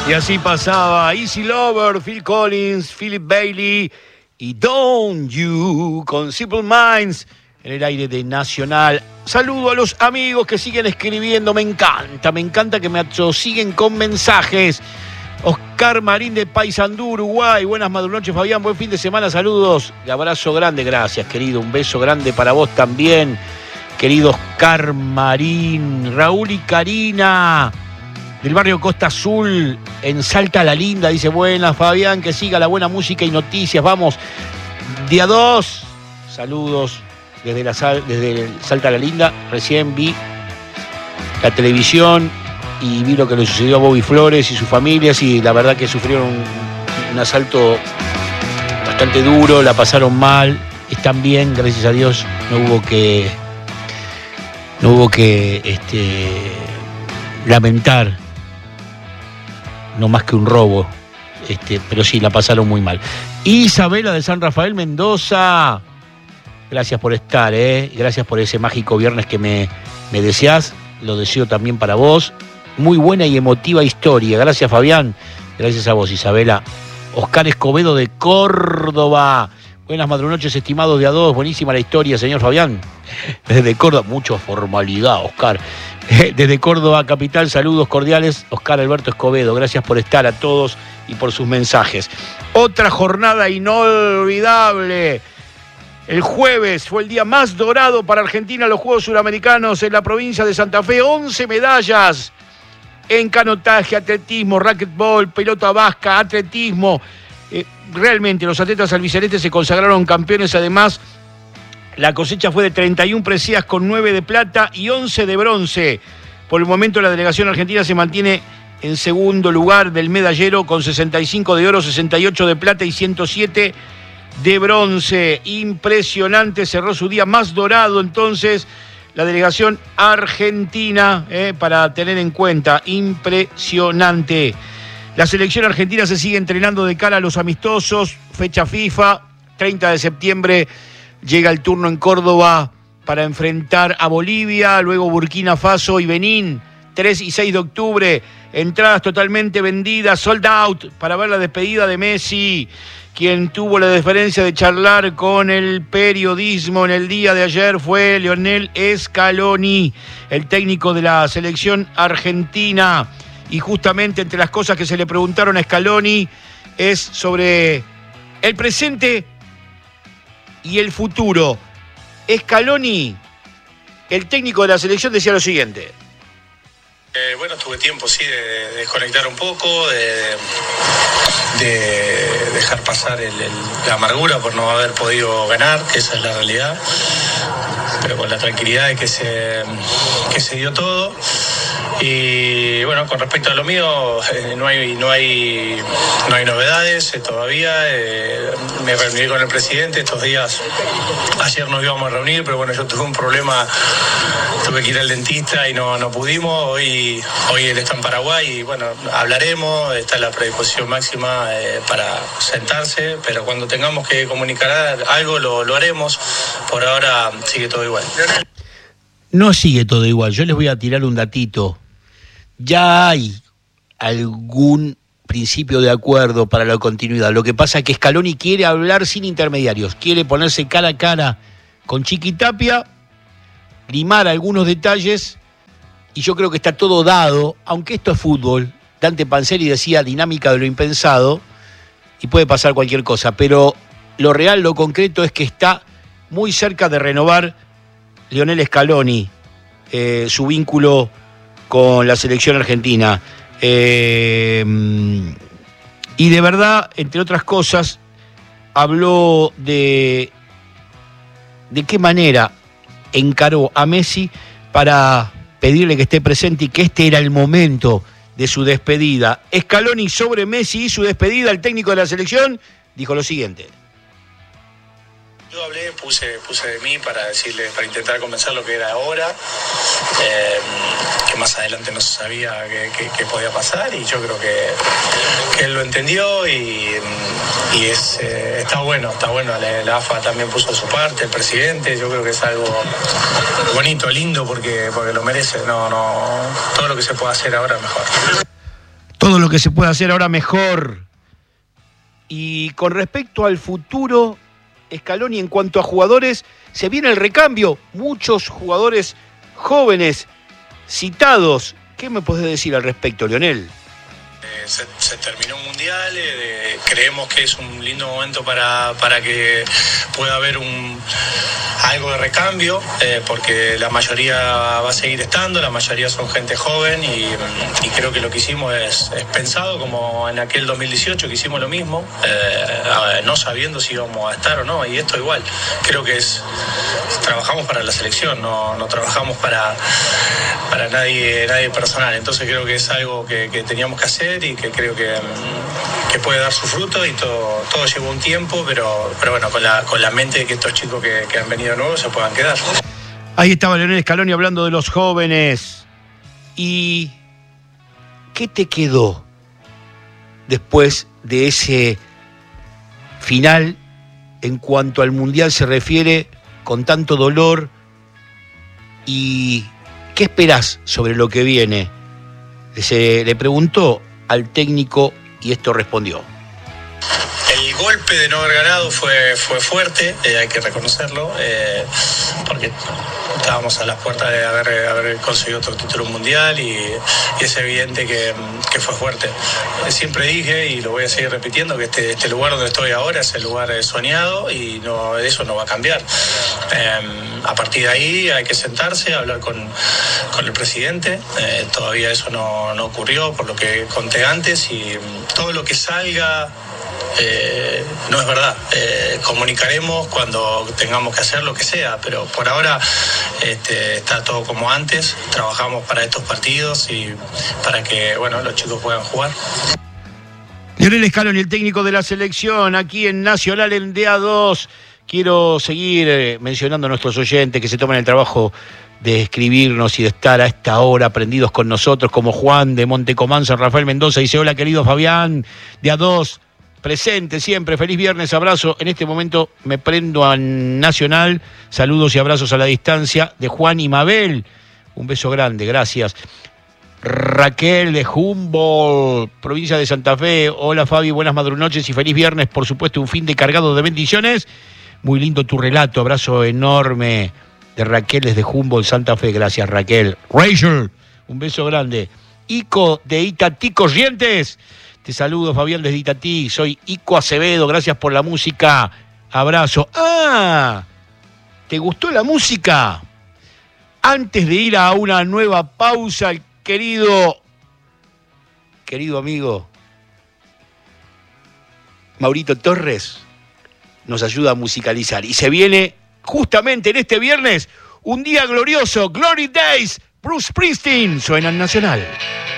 Y así pasaba Easy Lover, Phil Collins, Philip Bailey y Don't You con Simple Minds en el aire de Nacional. Saludo a los amigos que siguen escribiendo, me encanta que me siguen con mensajes. Oscar Marín de Paysandú, Uruguay, buenas madrunoches Fabián, buen fin de semana, saludos y abrazo grande, gracias querido, un beso grande para vos también, querido Oscar Marín. Raúl y Karina del barrio Costa Azul, en Salta la Linda, dice, buenas Fabián, que siga la buena música y noticias, vamos, día 2, saludos desde Salta la Linda, recién vi la televisión y vi lo que le sucedió a Bobby Flores y sus familias y la verdad que sufrieron un asalto bastante duro, la pasaron mal, están bien, gracias a Dios, no hubo que lamentar, no más que un robo, pero sí, la pasaron muy mal. Isabela de San Rafael, Mendoza, gracias por estar, gracias por ese mágico viernes que me deseás, lo deseo también para vos. Muy buena y emotiva historia, gracias Fabián, gracias a vos Isabela. Oscar Escobedo de Córdoba, buenas madrunoches estimados de A2, buenísima la historia señor Fabián. Desde Córdoba, mucha formalidad Oscar. Desde Córdoba capital, saludos cordiales, Oscar Alberto Escobedo, gracias por estar a todos y por sus mensajes. Otra jornada inolvidable. El jueves fue el día más dorado para Argentina en los Juegos Suramericanos en la provincia de Santa Fe, 11 medallas en canotaje, atletismo, racquetball, pelota vasca, atletismo. Realmente los atletas albicelestes se consagraron campeones, además la cosecha fue de 31 preseas con 9 de plata y 11 de bronce. Por el momento la delegación argentina se mantiene en segundo lugar del medallero con 65 de oro, 68 de plata y 107 de bronce. Impresionante, cerró su día más dorado entonces la delegación argentina, para tener en cuenta, impresionante. La selección argentina se sigue entrenando de cara a los amistosos, fecha FIFA, 30 de septiembre llega el turno en Córdoba para enfrentar a Bolivia, luego Burkina Faso y Benín, 3 y 6 de octubre, entradas totalmente vendidas, sold out, para ver la despedida de Messi. Quien tuvo la deferencia de charlar con el periodismo en el día de ayer fue Lionel Scaloni, el técnico de la selección argentina. Y justamente entre las cosas que se le preguntaron a Scaloni es sobre el presente y el futuro. Scaloni, el técnico de la selección, decía lo siguiente. Bueno, tuve tiempo, sí, de desconectar un poco, de dejar pasar la amargura por no haber podido ganar, que esa es la realidad, pero con la tranquilidad de que se dio todo. Y bueno, con respecto a lo mío, no hay novedades todavía. Me reuní con el presidente estos días. Ayer nos íbamos a reunir, pero bueno, yo tuve un problema, tuve que ir al dentista y no pudimos. Hoy él está en Paraguay y bueno, hablaremos, está la predisposición máxima para sentarse, pero cuando tengamos que comunicar algo lo haremos. Por ahora sigue todo igual. No sigue todo igual, yo les voy a tirar un datito. Ya hay algún principio de acuerdo para la continuidad. Lo que pasa es que Scaloni quiere hablar sin intermediarios, quiere ponerse cara a cara con Chiquitapia, limar algunos detalles, y yo creo que está todo dado, aunque esto es fútbol. Dante Panzeri decía dinámica de lo impensado, y puede pasar cualquier cosa, pero lo real, lo concreto es que está muy cerca de renovar Lionel Scaloni, su vínculo con la selección argentina. Y de verdad, entre otras cosas, habló de qué manera encaró a Messi para pedirle que esté presente y que este era el momento de su despedida. Scaloni sobre Messi y su despedida, el técnico de la selección, dijo lo siguiente. Yo hablé, puse de mí para decirle, para intentar convencerlo que era ahora, que más adelante no se sabía qué podía pasar, y yo creo que él lo entendió y está bueno, la AFA también puso de su parte, el presidente, yo creo que es algo bonito, lindo, porque lo merece, todo lo que se pueda hacer ahora mejor. todo lo que se puede hacer ahora mejor. Y con respecto al futuro, Scaloni, en cuanto a jugadores, se viene el recambio. Muchos jugadores jóvenes citados. ¿Qué me podés decir al respecto, Lionel? Se terminó un mundial, creemos que es un lindo momento para que pueda haber algo de recambio, porque la mayoría va a seguir estando, la mayoría son gente joven y creo que lo que hicimos es pensado como en aquel 2018 que hicimos lo mismo, no sabiendo si íbamos a estar o no, y esto igual, creo que trabajamos para la selección, no trabajamos para nadie personal, entonces creo que es algo que teníamos que hacer y que creo que puede dar su fruto y todo lleva un tiempo, pero bueno, con la mente de que estos chicos que han venido nuevos se puedan quedar. Ahí estaba Lionel Scaloni hablando de los jóvenes. ¿Y qué te quedó después de ese final en cuanto al Mundial se refiere, con tanto dolor? ¿Y qué esperás sobre lo que viene? Se le preguntó al técnico y esto respondió. El golpe de no haber ganado fue fuerte, hay que reconocerlo, porque estábamos a las puertas de haber conseguido otro título mundial y es evidente que fue fuerte. Siempre dije, y lo voy a seguir repitiendo, que este lugar donde estoy ahora es el lugar soñado y eso no va a cambiar. A partir de ahí hay que sentarse, hablar con el presidente. Todavía eso no ocurrió, por lo que conté antes, y todo lo que salga no es verdad. Comunicaremos cuando tengamos que hacer lo que sea, pero por ahora está todo como antes. Trabajamos para estos partidos y para que los chicos puedan jugar. Lionel Scaloni, el técnico de la selección, aquí en Nacional en DA2. Quiero seguir mencionando a nuestros oyentes que se toman el trabajo de escribirnos y de estar a esta hora prendidos con nosotros, como Juan de Montecomán, San Rafael Mendoza. Dice: hola, querido Fabián, DA2, presente siempre, feliz viernes, abrazo. En este momento me prendo a Nacional, saludos y abrazos a la distancia de Juan y Mabel. Un beso grande, gracias. Raquel de Humboldt, provincia de Santa Fe. Hola Fabi, buenas madrunoches y feliz viernes, por supuesto, un fin de cargado de bendiciones. Muy lindo tu relato, abrazo enorme de Raquel desde Humboldt, Santa Fe. Gracias, Raquel. Rachel, un beso grande. Ico de Itatí Corrientes. Te saludo, Fabián, desde Itatí. Soy Ico Acevedo, gracias por la música. Abrazo. ¡Ah! ¿Te gustó la música? Antes de ir a una nueva pausa, el querido amigo Maurito Torres nos ayuda a musicalizar. Y se viene justamente en este viernes un día glorioso, Glory Days, Bruce Springsteen, suena en Nacional.